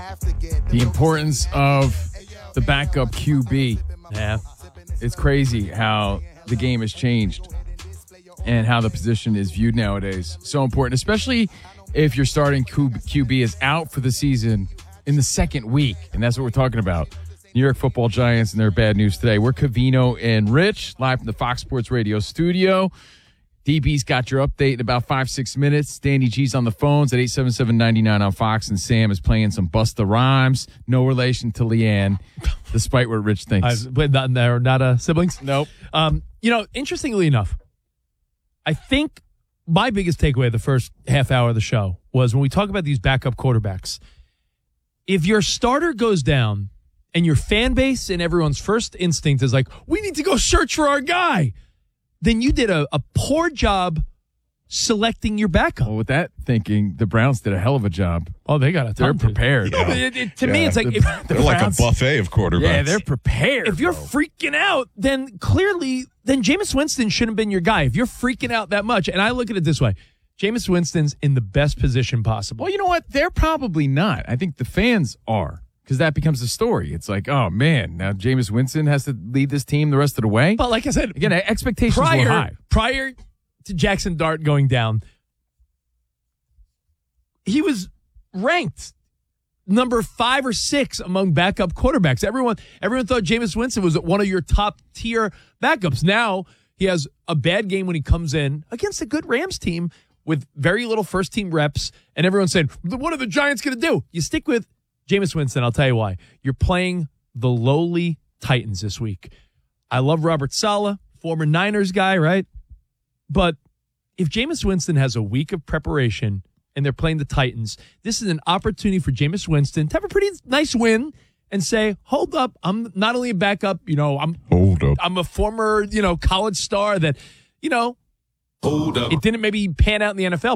the importance of the backup QB. Yeah. It's crazy how the game has changed and how the position is viewed nowadays. So important, especially if your starting QB is out for the season in the second week. And that's what we're talking about. New York Football Giants and their bad news today. We're Covino and Rich, live from the Fox Sports Radio studio. DB's got your update in about 5-6 minutes. Danny G's on the phones at 877-99 on Fox, and Sam is playing some Busta Rhymes. No relation to Leanne, despite what Rich thinks. They're not siblings? Nope. Interestingly enough, I think my biggest takeaway the first half hour of the show was when we talk about these backup quarterbacks, if your starter goes down and your fan base and everyone's first instinct is like, we need to go search for our guy, then you did a poor job selecting your backup. Well, with that thinking, the Browns did a hell of a job. Oh, they got it. They're prepared. No, to me, it's like they're like a buffet of quarterbacks. Yeah, they're prepared. If you're freaking out, then clearly, Jameis Winston shouldn't have been your guy. If you're freaking out that much, and I look at it this way, Jameis Winston's in the best position possible. Well, you know what? They're probably not. I think the fans are. Because that becomes the story. It's like, oh, man, now Jameis Winston has to lead this team the rest of the way. But like I said, again, expectations were high. Prior to Jackson Dart going down, he was ranked number 5 or 6 among backup quarterbacks. Everyone thought Jameis Winston was one of your top-tier backups. Now he has a bad game when he comes in against a good Rams team with very little first-team reps, and everyone's saying, what are the Giants going to do? You stick with Jameis Winston, I'll tell you why. You're playing the lowly Titans this week. I love Robert Saleh, former Niners guy, right? But if Jameis Winston has a week of preparation and they're playing the Titans, this is an opportunity for Jameis Winston to have a pretty nice win and say, hold up, I'm not only a backup, I'm a former, college star that, it didn't maybe pan out in the NFL,